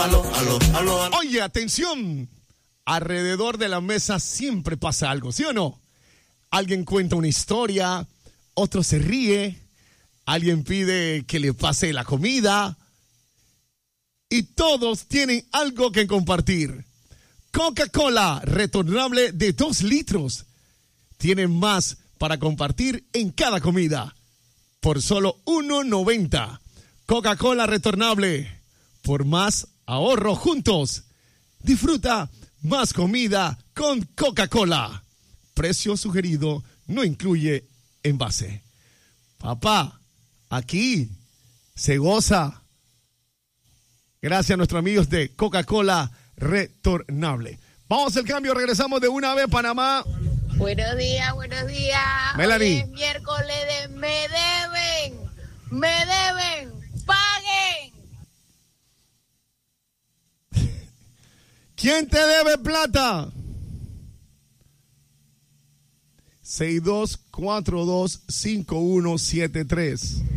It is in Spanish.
Oye, atención. Alrededor de la mesa siempre pasa algo, ¿sí o no? Alguien cuenta una historia, otro se ríe, alguien pide que le pase la comida y todos tienen algo que compartir. Coca-Cola retornable de 2 litros. Tienen más para compartir en cada comida por solo $1.90. Coca-Cola retornable por más ahorro juntos. Disfruta más comida con Coca-Cola. Precio sugerido no incluye envase. Papá, aquí se goza. Gracias a nuestros amigos de Coca-Cola retornable. Vamos al cambio, regresamos de una vez Panamá. Buenos días, buenos días. Melanie. Hoy es miércoles de me deben, paguen. ¿Quién te debe plata? 62425173.